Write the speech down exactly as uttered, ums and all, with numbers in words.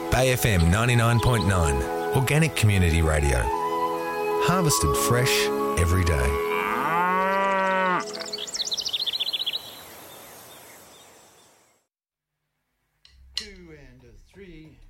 Bay F M ninety-nine point nine, Organic Community Radio. Harvested fresh every day. Two and a three.